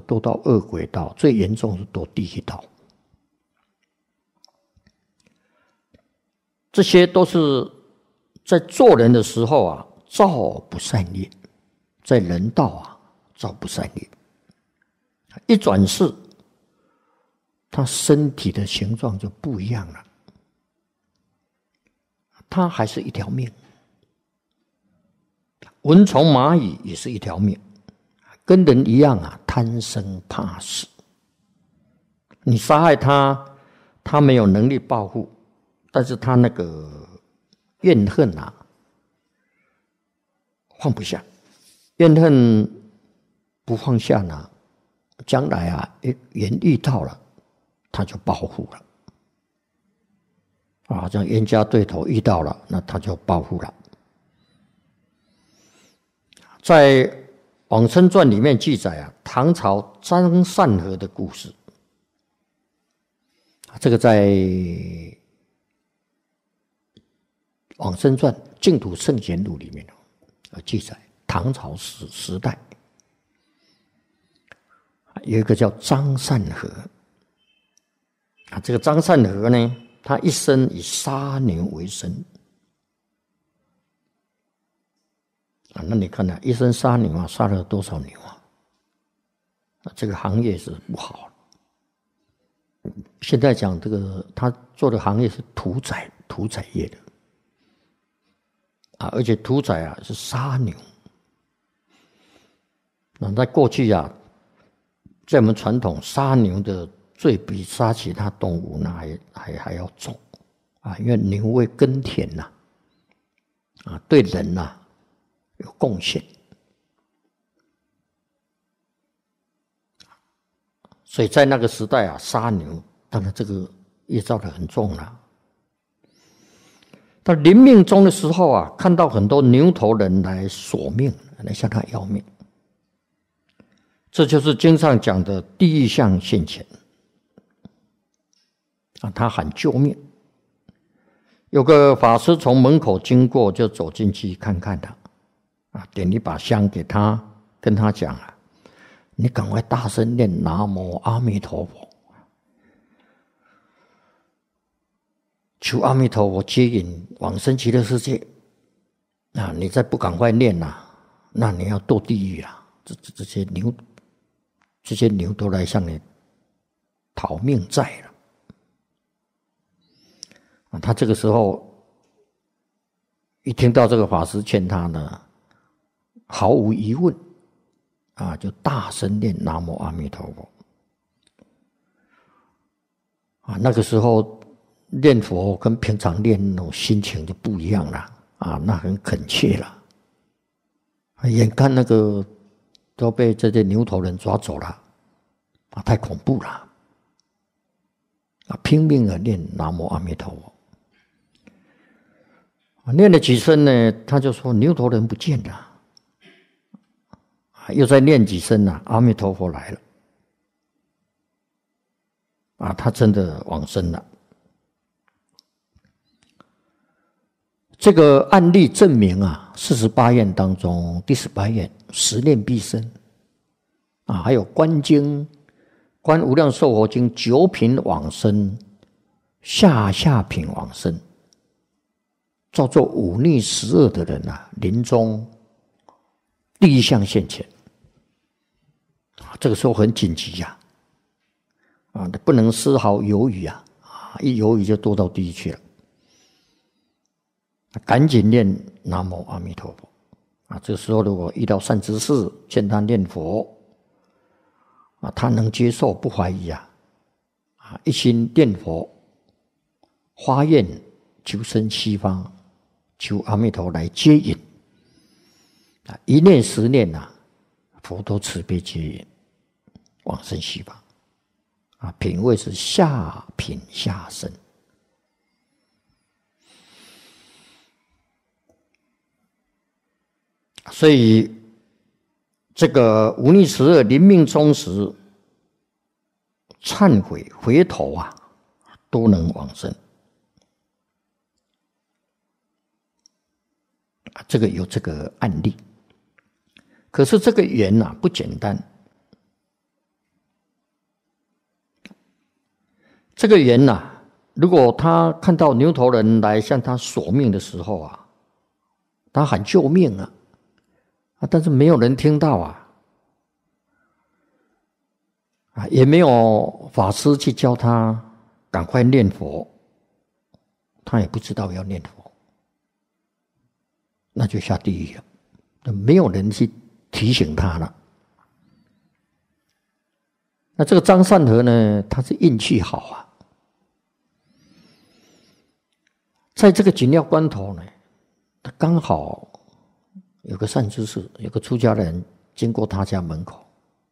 堕到恶鬼道，最严重是堕地狱道。这些都是在做人的时候啊，造不善业，在人道啊，造不善业。一转世，他身体的形状就不一样了，他还是一条命。蚊虫蚂蚁也是一条命，跟人一样啊，贪生怕死。你杀害他，他没有能力报复，但是他那个怨恨啊，放不下，怨恨不放下呢，将来啊，缘遇到了，他就报复了。啊，这样冤家对头遇到了，那他就报复了。在《往生传》里面记载啊，唐朝张善和的故事。这个在《往生传·净土圣贤录》里面记载，唐朝时代有一个叫张善和啊，这个张善和呢，他一生以杀牛为生。那你看一生杀牛啊，杀了多少牛啊？这个行业是不好。现在讲这个，他做的行业是屠宰业的啊，而且屠宰啊是杀牛。那在过去啊，在我们传统，杀牛的罪比杀其他动物呢还要重啊，因为牛为耕田呐，啊，对人呐有贡献，所以在那个时代啊，杀牛当然这个业造的很重了。到临命终的时候啊，看到很多牛头人来索命，来向他要命，这就是经上讲的地狱相现前啊，他喊救命。有个法师从门口经过，就走进去看看他啊，点一把香给他，跟他讲啊，你赶快大声念南无阿弥陀佛，求阿弥陀佛接引往生极乐世界啊！你再不赶快念啊，那你要堕地狱啊！这些牛都来向你讨命债了啊！他这个时候一听到这个法师劝他呢，毫无疑问啊，就大声念南无阿弥陀佛啊！那个时候念佛跟平常念那种心情就不一样了啊，那很恳切了。眼看那个都被这些牛头人抓走了啊，太恐怖了啊！拼命的念南无阿弥陀佛啊，念了几声呢，他就说牛头人不见了啊，又再念几声啊，阿弥陀佛来了啊，他真的往生了。这个案例证明啊，48愿当中第18愿十念必生啊，还有观经、观无量寿佛经9品往生、下品往生，叫做忤逆12的人啊，临终地狱相现前啊，这个时候很紧急呀啊，不能丝毫犹豫啊，一犹豫就堕到地狱去了。赶紧念南无阿弥陀佛啊！这个时候如果遇到善知识劝他念佛啊，他能接受不怀疑啊，一心念佛，发愿求生西方，求阿弥陀来接引啊，一念10念啊，佛都慈悲接引往生西方啊，品位是下品下生。所以这个忤逆12临命终时忏悔回头啊，都能往生啊，这个有这个案例。可是这个缘啊不简单这个人呐，如果他看到牛头人来向他索命的时候啊，他喊救命啊，但是没有人听到也没有法师去教他赶快念佛，他也不知道要念佛，那就下地狱了，没有人去提醒他了。那这个张善和呢，他是运气好在这个紧要关头呢，他刚好有个善知识，有个出家人经过他家门口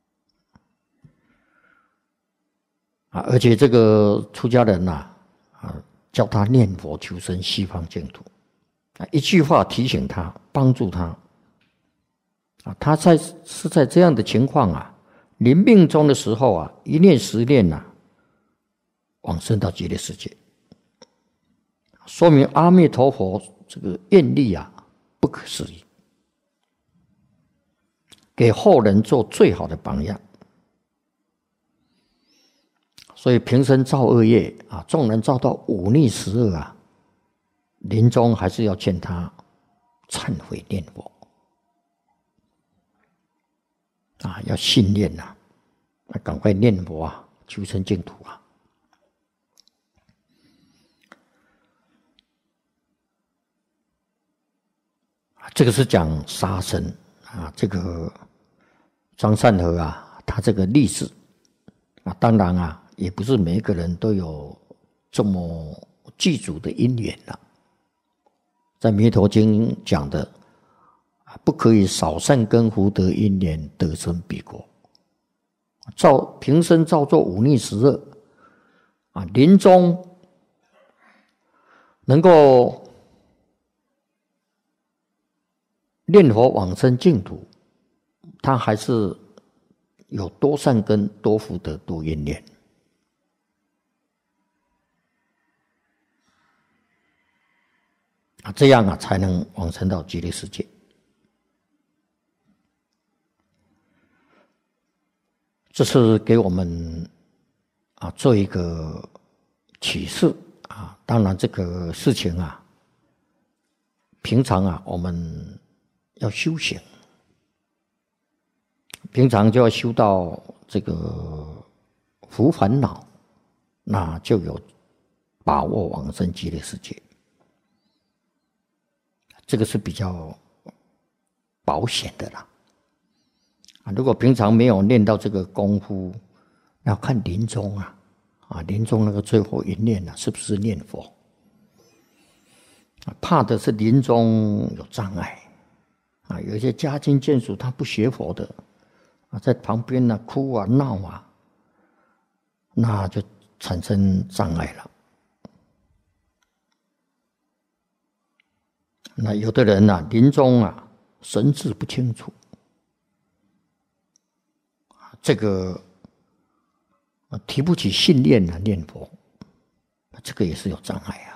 而且这个出家人教他念佛求生西方净土一句话提醒他，帮助他他是在这样的情况临命终的时候一念十念往生到极乐世界，说明阿弥陀佛这个愿力不可思议，给后人做最好的榜样。所以平生造恶业纵然造到忤逆十恶临终还是要劝他忏悔念佛要信念赶快念佛求生净土这个是讲杀生这个张善和他这个例子当然也不是每一个人都有这么具足的因缘在弥陀经讲的不可以少善根福德因缘得生彼国，平生造作忤逆十恶临终能够念佛往生净土，他还是有多善根多福德多因缘这样才能往生到极乐世界。这是给我们做一个启示当然这个事情平常我们要修行，平常就要修到这个除烦恼，那就有把握往生极乐世界，这个是比较保险的啦。如果平常没有练到这个功夫，要看临终临终那个最后一念是不是念佛怕的是临终有障碍有一些家亲眷属他不学佛的在旁边哭闹那就产生障碍了。那有的人临终神志不清楚，这个提不起信念念佛，这个也是有障碍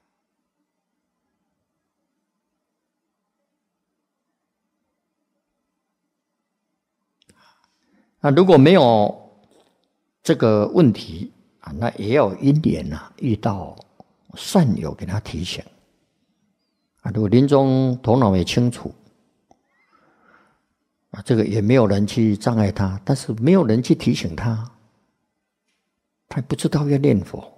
如果没有这个问题那也要有因缘遇到善友给他提醒如果临终头脑也清楚这个也没有人去障碍他，但是没有人去提醒他，他也不知道要念佛，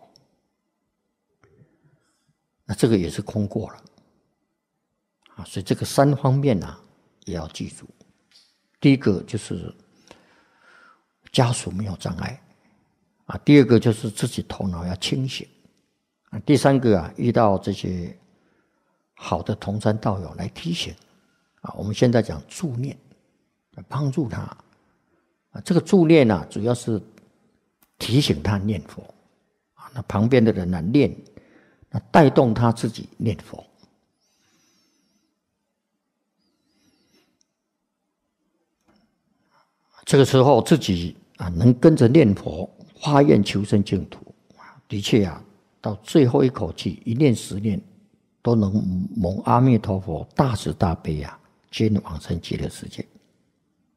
那这个也是空过了所以这个三方面也要记住。第一个就是家属没有障碍第二个就是自己头脑要清醒第三个遇到这些好的同参道友来提醒我们现在讲助念，帮助他这个助念主要是提醒他念佛那旁边的人念，那带动他自己念佛这个时候自己能跟着念佛发愿求生净土的确到最后一口气一念十念都能蒙阿弥陀佛大慈大悲皆能往生极乐世界。